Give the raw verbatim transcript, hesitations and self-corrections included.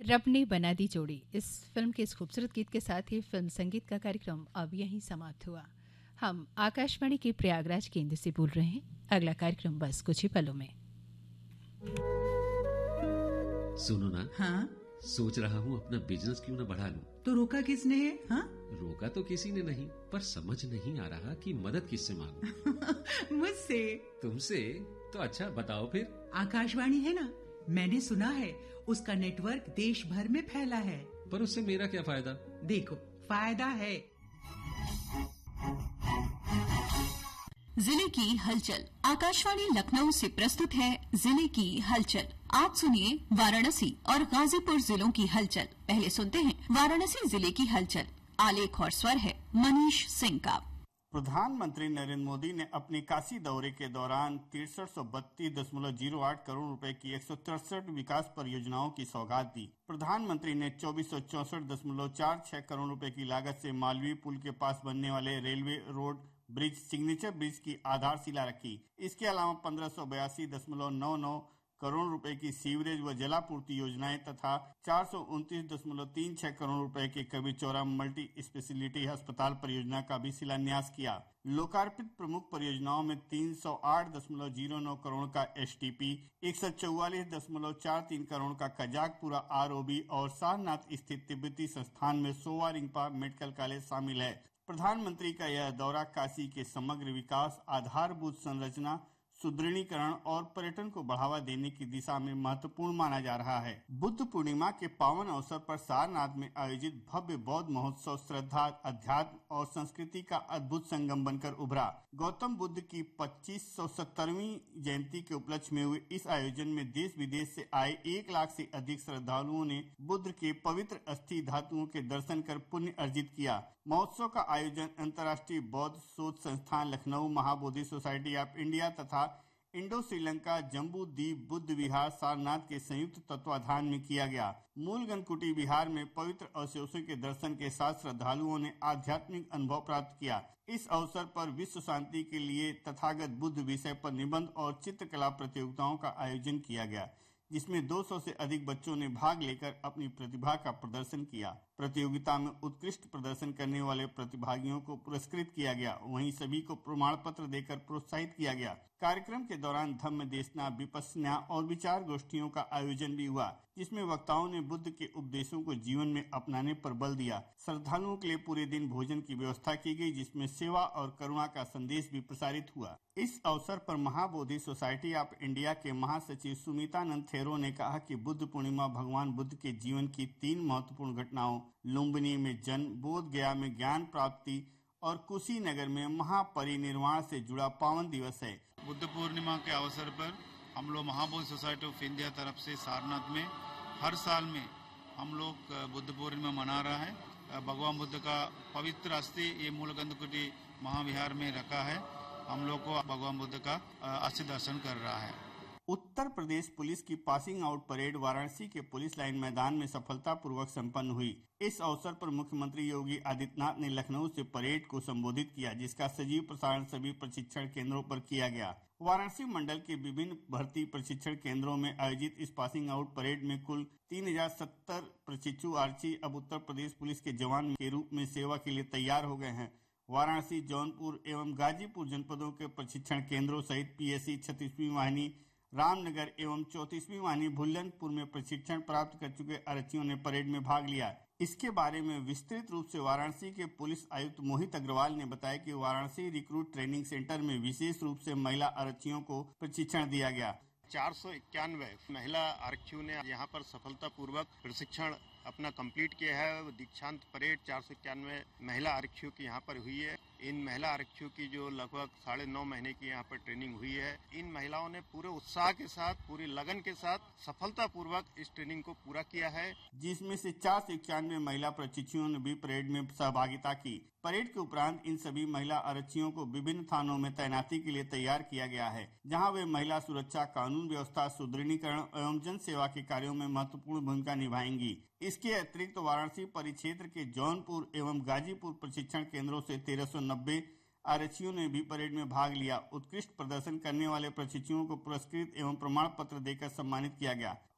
रब ने बना दी जोड़ी। इस फिल्म के इस खूबसूरत गीत के साथ ही फिल्म संगीत का कार्यक्रम अब यहीं समाप्त हुआ। हम आकाशवाणी के प्रयागराज केंद्र से बोल रहे हैं। अगला कार्यक्रम बस कुछ ही पलों में। सुनो ना। हाँ? सोच रहा हूँ अपना बिजनेस क्यों ना बढ़ा लूं। तो रोका किसने है? हाँ? रोका तो किसी ने नहीं, पर समझ नहीं आ रहा कि मदद किससे मांगूं। मुझसे। तुमसे? तो अच्छा बताओ फिर। आकाशवाणी है ना, मैंने सुना है उसका नेटवर्क देश भर में फैला है। पर उससे मेरा क्या फायदा? देखो, फायदा है। जिले की हलचल। आकाशवाणी लखनऊ से प्रस्तुत है जिले की हलचल। आप सुनिए वाराणसी और गाजीपुर जिलों की हलचल। पहले सुनते हैं वाराणसी जिले की हलचल। आलेख और स्वर है मनीष सिंह का। प्रधानमंत्री नरेंद्र मोदी ने अपने काशी दौरे के दौरान तिरसठ सौ बत्तीस दशमलव जीरो आठ करोड़ रुपए की एक सौ तिरसठ विकास परियोजनाओं की सौगात दी। प्रधानमंत्री ने चौबीस सौ चौसठ दशमलव चार छह करोड़ रुपए की लागत से मालवीय पुल के पास बनने वाले railway road bridge signature bridge की आधारशिला रखी। इसके अलावा पंद्रह सौ बयासी दशमलव नौ नौ करोड़ रुपए की सीवरेज व जलापूर्ति योजनाएं तथा चार सौ उनतीस दशमलव तीन छह करोड़ रुपए के कबीर चौरा मल्टी स्पेशलिटी अस्पताल परियोजना का भी शिलान्यास किया। लोकार्पित प्रमुख परियोजनाओं में तीन सौ आठ दशमलव जीरो नौ करोड़ का एसटीपी, एक सौ चौवालीस दशमलव चार तीन करोड़ का कजाकपुरा आरओबी और सारनाथ स्थित तिब्बती संस्थान में सोवा रिंगपा मेडिकल कॉलेज शामिल है। प्रधानमंत्री का यह दौरा काशी के समग्र विकास, आधारभूत संरचना सुदृढ़ीकरण और पर्यटन को बढ़ावा देने की दिशा में महत्वपूर्ण माना जा रहा है। बुद्ध पूर्णिमा के पावन अवसर पर सारनाथ में आयोजित भव्य बौद्ध महोत्सव श्रद्धा, अध्यात्म और संस्कृति का अद्भुत संगम बनकर उभरा। गौतम बुद्ध की पच्चीस सौ सत्तरवीं जयंती के उपलक्ष्य में हुए इस आयोजन में देश विदेश से आए एक लाख से अधिक श्रद्धालुओं ने बुद्ध के पवित्र अस्थि धातुओं के दर्शन कर पुण्य अर्जित किया। महोत्सव का आयोजन अंतर्राष्ट्रीय बौद्ध शोध संस्थान Lucknow, Mahabodhi society of India तथा इंडो श्रीलंका जम्बू द्वीप बुद्ध विहार सारनाथ के संयुक्त तत्वाधान में किया गया। मूल गणकुटी विहार में पवित्र अवशेषों के दर्शन के साथ श्रद्धालुओं ने आध्यात्मिक अनुभव प्राप्त किया। इस अवसर पर विश्व शांति के लिए तथागत बुद्ध विषय पर निबंध और चित्रकला प्रतियोगिताओं का आयोजन किया गया, जिसमें दो सौ से अधिक बच्चों ने भाग लेकर अपनी प्रतिभा का प्रदर्शन किया। प्रतियोगिता में उत्कृष्ट प्रदर्शन करने वाले प्रतिभागियों को पुरस्कृत किया गया, वहीं सभी को प्रमाण पत्र देकर प्रोत्साहित किया गया। कार्यक्रम के दौरान धम्म देशना, विपश्यना और विचार गोष्ठियों का आयोजन भी हुआ, जिसमें वक्ताओं ने बुद्ध के उपदेशों को जीवन में अपनाने पर बल दिया। श्रद्धालुओं के लिए पूरे दिन भोजन की व्यवस्था की गई, जिसमें सेवा और करुणा का संदेश भी प्रसारित हुआ। इस अवसर पर महाबोधि सोसाइटी ऑफ इंडिया के महासचिव सुमितानंद थेरो ने कहा कि बुद्ध पूर्णिमा भगवान बुद्ध के जीवन की तीन महत्वपूर्ण घटनाओं लुम्बिनी में जन्म, बोध गया में ज्ञान प्राप्ति और कुशीनगर में महापरिनिर्वाण से जुड़ा पावन दिवस है। बुद्ध पूर्णिमा के अवसर पर हम लोग महाबोधि सोसाइटी ऑफ इंडिया तरफ से सारनाथ में हर साल में हम लोग बुद्ध पूर्णिमा मना रहा है। भगवान बुद्ध का पवित्र अस्थि ये मूल गंधकुटी महाविहार में रखा है। हम लोग को भगवान बुद्ध का अस्थि दर्शन कर रहा है। उत्तर प्रदेश पुलिस की पासिंग आउट परेड वाराणसी के पुलिस लाइन मैदान में सफलतापूर्वक संपन्न हुई। इस अवसर पर मुख्यमंत्री योगी आदित्यनाथ ने लखनऊ से परेड को संबोधित किया, जिसका सजीव प्रसारण सभी प्रशिक्षण केंद्रों पर किया गया। वाराणसी मंडल के विभिन्न भर्ती प्रशिक्षण केंद्रों में आयोजित इस पासिंग आउट परेड में कुल तीन हजार सत्तर प्रशिक्षु आर्ची अब उत्तर प्रदेश पुलिस के जवान के रूप में सेवा के लिए तैयार हो गए हैं। वाराणसी, जौनपुर एवं गाजीपुर जनपदों के प्रशिक्षण केंद्रों सहित पीएससी छत्तीसवीं वाहिनी, रामनगर एवं चौंतीसवीं वाहिनी भुल्लनपुर में प्रशिक्षण प्राप्त कर चुके आरक्षियों ने परेड में भाग लिया। इसके बारे में विस्तृत रूप से वाराणसी के पुलिस आयुक्त मोहित अग्रवाल ने बताया कि वाराणसी रिक्रूट ट्रेनिंग सेंटर में विशेष रूप से महिला आरक्षियों को प्रशिक्षण दिया गया। चार सौ इक्यानवे महिला आरक्षियों ने यहाँ पर सफलतापूर्वक प्रशिक्षण अपना कंप्लीट किया है। दीक्षांत परेड चार सौ इक्यानवे महिला आरक्षियों की यहाँ पर हुई है। इन महिला आरक्षियों की जो लगभग साढ़े नौ महीने की यहाँ पर ट्रेनिंग हुई है, इन महिलाओं ने पूरे उत्साह के साथ, पूरी लगन के साथ सफलतापूर्वक इस ट्रेनिंग को पूरा किया है, जिसमें से चार सौ इक्यानवे महिला प्रशिक्षुओं ने भी परेड में सहभागिता की। परेड के उपरांत इन सभी महिला आरक्षियों को विभिन्न थानों में तैनाती के लिए तैयार किया गया है, जहां वे महिला सुरक्षा, कानून व्यवस्था, सुदृढ़ीकरण एवं जन सेवा के कार्यों में महत्वपूर्ण भूमिका निभाएंगी। इसके अतिरिक्त वाराणसी परिक्षेत्र के जौनपुर एवं गाजीपुर प्रशिक्षण केंद्रों से तेरह सौ नब्बे आरक्षियों ने भी परेड में भाग लिया। उत्कृष्ट प्रदर्शन करने वाले प्रशिक्षुओं को पुरस्कृत एवं प्रमाण पत्र देकर सम्मानित किया गया।